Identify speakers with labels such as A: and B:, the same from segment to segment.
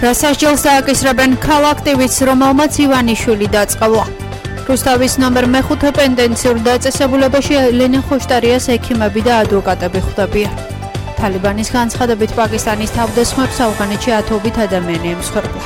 A: რასასჯელს დააკისრებენ ქალაქტივისტს, რომელმაც ივანიშვილი დაწყევლა. რუსთავის ნომერ მეხუთე პენდენციურ დაწესებულებაში ელენე ხოშტარიას ექიმები და ადვოკატები ხვდებიან. თალიბანის განცხადებით პაკისტანის თავდასხმებს ავღანეთში ათობით ადამიანი ემსხვერპლა.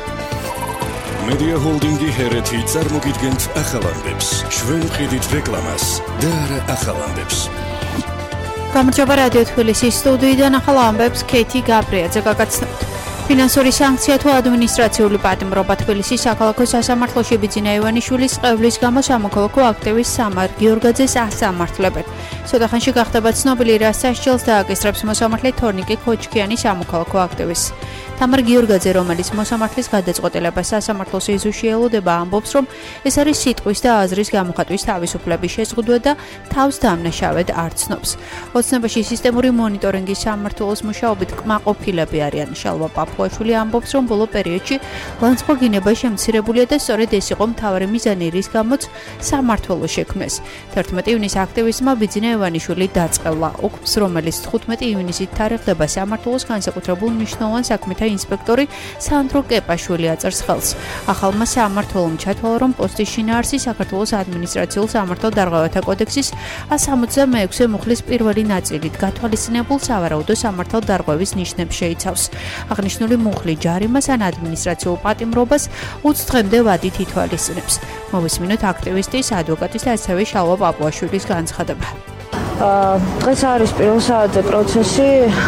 B: Media Holding-ი ჰერეთი წარმოგიდგენთ ახალამდებს. ჩვენ ვყიდით რეკლამას და არა ახალამდებს.
A: გამარჯობა რადიო თბილისის სტუდიიდან ახალ ამბებს კეთი გაბრიაძე გაგაცნობთ. ფინანსური სანქცია თუ ადმინისტრაციული პატიმრობა თბილისის საქალაქო სასამართლოში ბიძინა ივანიშვილის ყევლის გამო სამოქალაქო აქტივისტ სამარ გიორგაძეს ასამართლებენ. სოდახანში გახდება ცნობილი რასასჯელს დააკისრებს მოსამართლე თორნიკე ქოჩქიანი სამოქალაქო აქტივისტს. თამარ გიორგაძე, რომელიც მოსამართლის გადაწყვეტილებას სასამართლოს ეზუშიელოდება, ამბობს, რომ ეს არის სიტყვის და აზრის გამოხატვის თავისუფლების შეზღუდვა და თავს დამნაშავედ არ ცნობს. ოცნებაში სისტემური მონიტორინგის სამმართველოს მუშაობით კმაყოფილები არიან. შალვა პაპუაშვილი ამბობს, რომ ბოლო პერიოდში ლანძღვაგინება შემცირებულია და სწორედ ეს იყო მთავარი მიზანი, რის გამოც სამმართველო შექმნეს. 11 ივნისს აქტივისტმა ბიძინა ივანიშვილი დაწყევლა. ოქს, რომელიც 15 ივნისით თარიღდება სამმართველოს განსაკუთრებულ მნიშვნელოვან საქმეთა ინსპექტორი სანდრო კეპაშვილი აწერს ხელს. ახალმა სამმართველომ ჩათვალა, რომ პოსტის შინაარსი საქართველოს ადმინისტრაციულ სამართალ დარღვევათა კოდექსის 166 მუხლის პირველი ნაწილით გათვალისწინებულ სავარაუდო სამართალ დარღვევის ნიშნებს შეიცავს. აღნიშნული მუხლი ჯარიმას ან ადმინისტრაციულ პატიმრობას 20 დღემდე ვადით ითვალისწინებს. მოვისმინოთ აქტივისტის, ადვოკატის და ასევე შალვა პაპუაშვილის განცხადება.
C: დღეს არის პირველ საათზე პროცესი,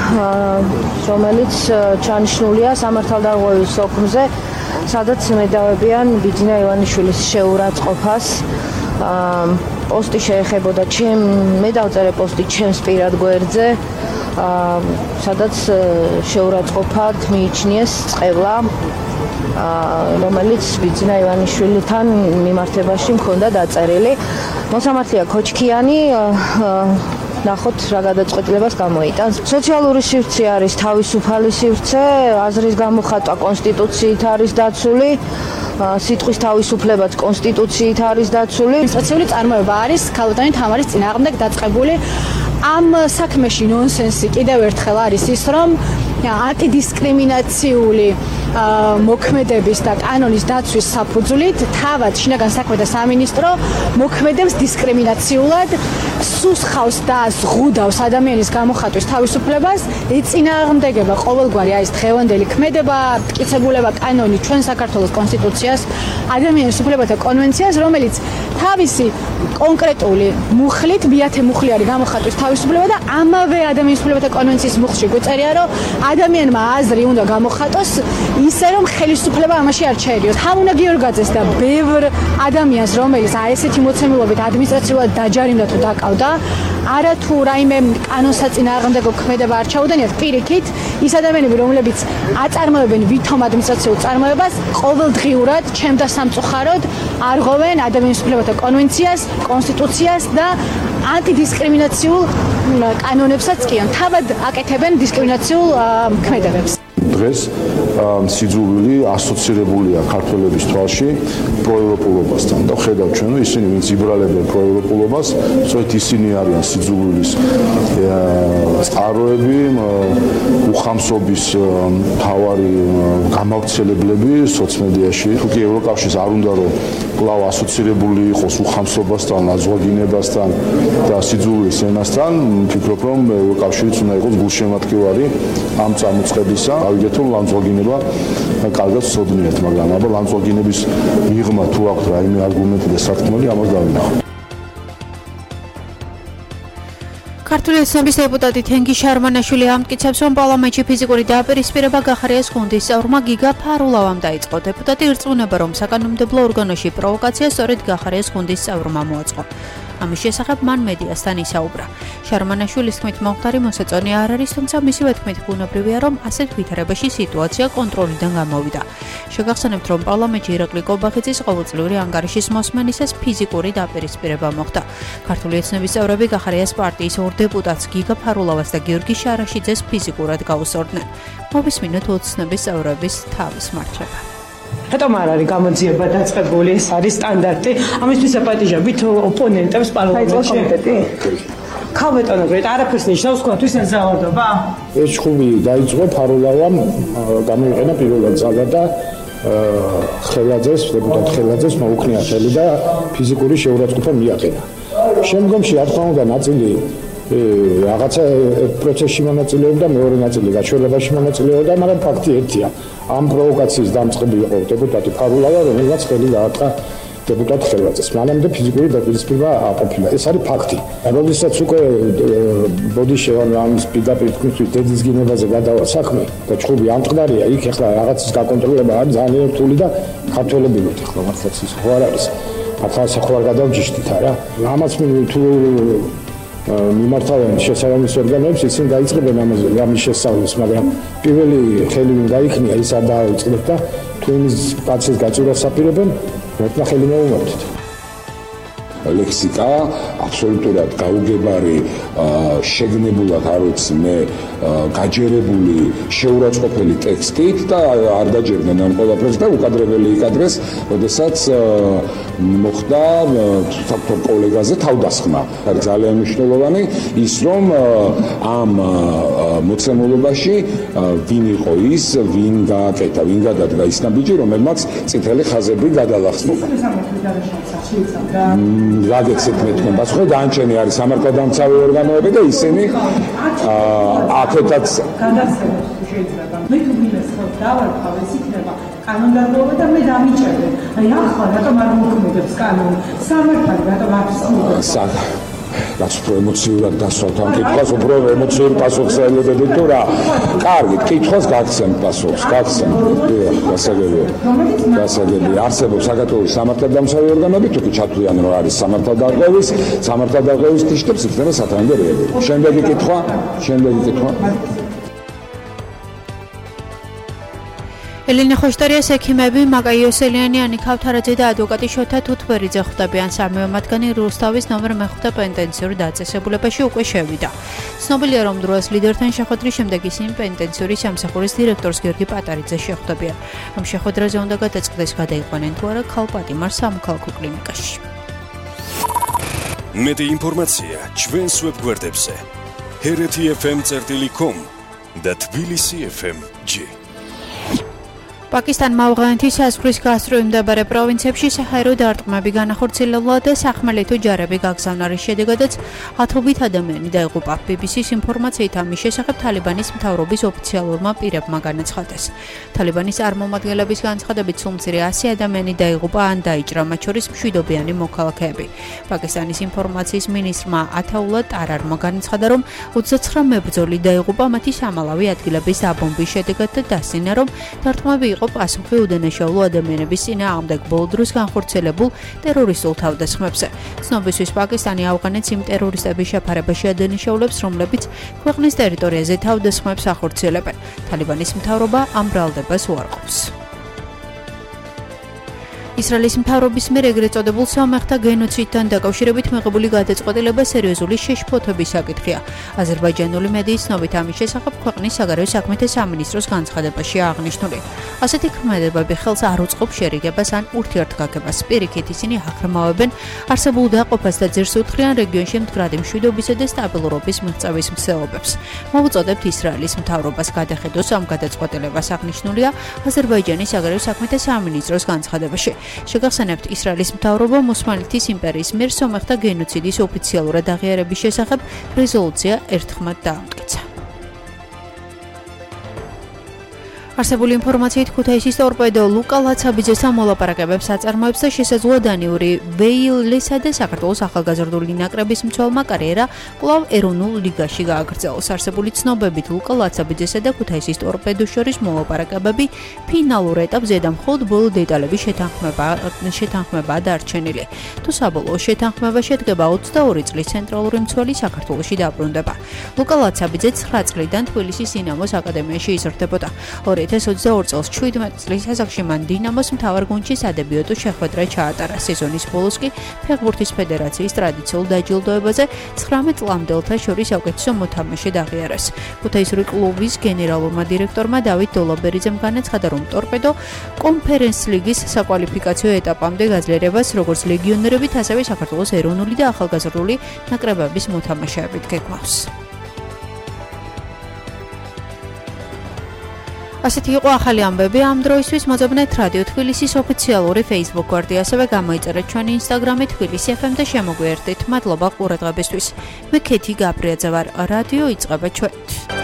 C: რომელიც ჩანიშნულია სამართალდარღვევის სოქმზე, სადაც მედავებიან ბიძინა ივანიშვილის შეურაცხყოფას. პოსტი შეეხებოდა მე დავწერე პოსტი ჩემს პირად გვერდზე, სადაც შეურაცხყოფად მიიჩნიეს წყევლა, რომელიც ბიძინა ივანიშვილთან მიმართებაში მქონდა დაწერილი. მოსამართლეა ქოჩქიანი, ნახოთ რა გადაწყვეტილებას გამოიტანს. სოციალური სივრცე არის თავისუფალი სივრცე, აზრის გამოხატვა კონსტიტუციით არის დაცული, სიტყვის თავისუფლებაც კონსტიტუციით არის დაცული.
D: ადმინისტრაციული წარმოება არის ქალბატონი თამარის წინააღმდეგ დაწყებული. ამ საქმეში ნონსენსი კიდევ ერთხელ არის ის, რომ ანტიდისკრიმინაციული მოქმედების და კანონის დაცვის საფუძვლით თავად შინაგან საქმეთა სამინისტრო მოქმედებს დისკრიმინაციულად, სუსხავს და ზღუდავს ადამიანის გამოხატვის თავისუფლებას, ეწინააღმდეგება ყოველგვარი ეს დღევანდელი ქმედება, მტკიცებულება კანონი ჩვენ საქართველოს კონსტიტუციას, ადამიანის უფლებათა კონვენციას, რომელიც თავისი კონკრეტული მუხლით, მეათე მუხლი არის გამოხატვის თავისუფლება და ამავე ადამიანის უფლებათა კონვენციის მუხლში გვწერია, რომ ადამიანმა აზრი უნდა გამოხატოს ისე, რომ ხელისუფლება ამაში არ ჩაერიოს. თამუნა გიორგაძეს და ბევრ ადამიანს, რომელიც ესეთი მოცემულობით ადმინისტრაციულად დაჯარიმდა თუ დაკავდა, არათუ რაიმე კანონსაწინააღმდეგო ქმედება არ ჩაუდენიათ, პირიქით, ის ადამიანები, რომლებიც აწარმოებენ ვითომ ადმინისტრაციულ წარმოებას, ყოველდღიურად, ჩემ და სამწუხაროდ, არღვევენ ადამიანის უფლებათა კონვენციას, კონსტიტუციას და ანტიდისკრიმინაციულ კანონებსაც კი, თავად აკეთებენ დისკრიმინაციულ ქმედებებს.
E: დღეს სიძულვილი ასოცირებულია ქართველების თვალში პროევროპულობასთან და ხედავთ ჩვენ, რომ ისინი ვინც იბრალებენ პროევროპულობას, სწორედ ისინი არიან სიძულვილის წყაროები, უხამსობის მთავარი გამავრცელებლები სოციმედიაში. თუ კი ევროკავშირს არ უნდა რომ კვლავ ასოცირებული იყოს უხამსობასთან, ლანძღვაგინებასთან და სიძულვილის ენასთან, ვფიქრობ, რომ ევროკავშირიც უნდა იყოს გულშემატკივარი ამ წამოწყებისა. ავიგეთ რომ ლანძღვაგინება კარგად ვცოდნიათ, მაგრამ აბა ლანძღვაგინების მიღმა თუ აქვს რაიმე არგუმენტი და სათქმელი, ამას დავინახავთ.
A: ქართული ოცნების დეპუტატი თენგი შარმანაშვილი ამტკიცებს, რომ პარლამენტში ფიზიკური დაპირისპირება გახარიას გუნდის წევრმა გიგა ფარულავამ დაიწყო. დეპუტატი ირწმუნება, რომ საკანონმდებლო ორგანოში პროვოკაცია სწორედ გახარიას გუნდის წევრმა მოაწყო. ამის შესახებ მან მედიასთან ისაუბრა. შარმანაშვილის თქმით, მომხდარი მოსაწონი არ არის, თუმცა მისივე თქმით, ბუნებრივია, რომ ასეთ ვითარებაში სიტუაცია კონტროლიდან გამოვიდა. შეგახსენებთ, რომ პარლამენტში ირაკლი კობახიძის ყოველწლიური ანგარიშის მოსმენისას ფიზიკური დაპირისპირება მოხდა. ქართული ოცნების წევრები გახარიას პარტიის ორ დეპუტატს გიგა ფარულავას და გიორგი შარაშიძეს ფიზიკურად გაუსწორდნენ. მოვისმინოთ ოცნების წევრების თავის მართლება.
F: რატომ არ არის გამოძიება დაწყებული? ეს არის სტანდარტი. ამისთვის აპატიჟებით ოპონენტებს პარლამენტში. ქალბატონო გრეთ არაფერს ნიშნავს თქვენთვის ეს ზავარდობა?
E: ეს ჩხუბი დაიწყო ფარულავამ გამოიყენა პირველად ძალა და ხელაძეს, დეპუტატ ხელაძეს მოუქნია ხელი და ფიზიკური შეურაცხყოფა მიაყენა. შემდგომში რა თქმა უნდა ნაწილი რაღაცა პროცესში მონაწილეობდა, მეორე ნაწილი გაჩვენებაში მონაწილეობდა, მაგრამ ფაქტი ერთია. ამ პროვოკაციის დამწყები იყო დეპუტატი ფარულავა, რომელსაც ხელი გააყრა დეპუტატ ხელაძეს. მანამდე ფიზიკური დაპირისპირება აყოფილა. ეს არის ფაქტი. როდესაც უკვე ბოდიშევან ამის პირდაპირ თქვენთვის დედის გინებაზე გადავა საქმე და ჩხუბი ამწყდარია, იქ ახლა რაღაცის გაკონტროლება არის ძალიან რთული და ქართველებივით ახლა მართლაც ის ხო არ არის. ახლა ხო არ გადავჯიშდით არა? ამას თუ მიმართავენ შესაბამის ორგანოებს, ისინი დაიწყებენ ამის შესწავლას, მაგრამ პირველი ხელი გაიქნია, ის არ დაიწყებთ და თუ იმის კაცის გაჭირვას აპირებენ, მეტნა ხელი მოუმართეთ. ლექსიკა აბსოლუტურად გაუგებარი, შეგნებულად არ ვიცი მე, გაჯერებული, შეურაცხყოფელი ტექსტით და არ დაჯერდნენ ამ ყველაფერს და უკადრებელი იკადრეს, როდესაც მოხდა საფრთხო კოლეგაზე თავდასხმა. არის ძალიან მნიშვნელოვანი ის, რომ ამ მოცემულობაში ვინ იყო ის, ვინ გააკეთა, ვინ გადადგა ის ნაბიჯი, რომელმაც წითელი ხაზები გადალახსნა. რა გეცეთ მე თქვენ პასუხი განჩენი არის სამართალდამცავი ორგანოები და ისინი აქეთაც
F: გადასცემს შეიძლება მე თუ მინეს ხო დავარქვავ ეს იქნება კანონმდებლობა და მე დამიჭერე აი ახლა რატომ არ მოქმედებს კანონი სამართალი რატომ არ ცდილობს
E: რაც უფრო ემოციურად დასვათ ამ კითხვას, უფრო ემოციურ პასუხს ელოდებდი თუ რა. კარგი, კითხვას გაგცემ პასუხს, გაგცემ. გასაგებია. არსებობს საქართველოს სამართალდამცავი ორგანოები, თუ კი ჩათვლიან რომ არის სამართალდამცავის ტიშტებს იქნება სათანადო რეაგირება. შემდეგი კითხვა.
A: ელენე ხოშტარიას ექიმები მაკაი იოსელიანი, ანი ქავთარაძე და ადვოკატი შოთა თუთბერიძე ხვდებიან. სამივე მათგანი რუსთავის ნომერ მე-5 პენიტენციურ დაწესებულებაში უკვე შევიდა. ცნობილია, რომ დროას ლიდერთან შეხვედრის შემდეგ ისინი პენიტენციური სამსახურის დირექტორს გიორგი პატარიძეს შეხვდებიან. ამ შეხვედრაზე უნდა გადაწყდეს გადაიყვანენ თუ არა ქალპატიმარ სამოქალაქო კლინიკაში.
B: მეტი ინფორმაცია ჩვენს ვებგვერდებზე hereti.fm.com და tbilisi.fm.g.
A: პაკისტანმა ავღანეთის საზღვრის გასწვრივ მდებარე პროვინციებში საჰაერო დარტყმები განახორციელა და სახმელეთო ჯარები გაგზავნა, რის შედეგადაც ათობით ადამიანი დაიღუპა. BBC-ს ინფორმაციით ამის შესახებ თალიბანის მთავრობის ოფიციალურმა პირებმა განაცხადეს. თალიბანის წარმომადგენლების განცხადებით სულ მცირე 100 ადამიანი დაიღუპა ან დაიჭრა, მათ შორის მშვიდობიანი მოქალაქეები. პაკისტანის ინფორმაციის მინისტრმა ათაულა ტარარმა განაცხადა, რომ 29 მებრძოლი დაიღუპა მათი სამალავი ადგილების დაბომბვის შედეგად და დასძინა, რომ დარტყმები იყო პასუხი უდანაშაულო ადამიანების წინააღმდეგ ბოლო დროს განხორციელებულ ტერორისტულ თავდასხმებზე. ცნობისთვის პაკისტანი ავღანეთს იმ ტერორისტების შეფარებაში ადანაშაულებს, რომლებიც ქვეყნის ტერიტორიაზე თავდასხმებს ახორციელებენ. თალიბანის მთავრობა ამ ბრალდებას უარყოფს. ისრაელის მთავრობის მიერ ეგრეთ წოდებულ სამეხთა გენოციდთან დაკავშირებით მიღებული გადაწყვეტილება სერიოზული შეშფოთების საკითხია. აზერბაიჯანული მედიის ცნობით ამის შესახებ ქვეყნის საგარეო საქმეთა სამინისტროს განცხადებაში აღნიშნული. ასეთი ქმედებები ხელს არ უწყობს შერიგებას ან ურთიერთგაგებას. პირიქით ისინი აღრმავებენ არსებულ დაყოფას და ძირს უთხრიან რეგიონში მდგრადი მშვიდობისა და სტაბილურობის მიღწევის მცდელობებს. მოვუწოდებთ ისრაელის მთავრობას გადახედოს ამ გადაწყვეტილებას, აღნიშნულია აზერბაიჯანის საგარეო საქმეთა სამინისტროს განცხადებაში. შეგახსენებთ, ისრაელის მთავრობამ ოსმალეთის იმპერიის მიერ სომეხთა გენოციდის ოფიციალურად აღიარების შესახებ რეზოლუცია ერთხმად დაამტკიცა. არსებული ინფორმაციით ქუთაისის ტორპედო ლუკა ლაცაბიძეს ამოლაპარაკებებს აწარმოებს და შესაძლოა დანიური ვეილესა და საქართველოს ახალგაზრდული ნაკრების მცველმა კარიერა კვლავ ეროვნულ ლიგაში გააგრძელოს. არსებული ცნობებით ლუკა ლაცაბიძესა და ქუთაისის ტორპედოს შორის მოლაპარაკებები ფინალურ ეტაპზე და მხოლოდ ბოლო დეტალების შეთანხმებაა დარჩენილი. თუ საბოლოო შეთანხმება შედგება 22 წლის ცენტრალური მცველი საქართველოში დაბრუნდება. ლუკა ლაცაბიძე 9 წლიდან თბილისის დინამოს აკადემიაში იზრდებოდა. 2022 წელს 17 წლის ასაკში მან დინამოს მთავარ გუნდში სადებიუტო შეხვედრა ჩაატარა. სეზონის ბოლოს კი ფეხბურთის ფედერაციის ტრადიციულ დაჯილდოებაზე 19 წლამდელთა შორის საუკეთესო მოთამაშედ აღიარეს. ქუთაისური კლუბის გენერალურმა დირექტორმა დავით დოლაბერიძემ განაცხადა, რომ ტორპედო კონფერენს ლიგის საკვალიფიკაციო ეტაპამდე გაძლიერებას როგორც ლეგიონერებით, ასევე საქართველოს ეროვნული და ახალგაზრდული ნაკრებების მოთამაშეებით გეგმავს. ასეთი იყო ახალი ამბები ამ დროისთვის. მოძებნეთ რადიო თბილისის ოფიციალური Facebook გვერდი, ასევე გამოიწერეთ ჩვენი Instagram-ი თბილისი FM და შემოგვიერთდით. მადლობა ყურადღებისთვის. მე ქეთი გაბრიაძე ვარ. რადიო იწყება ჩვენ.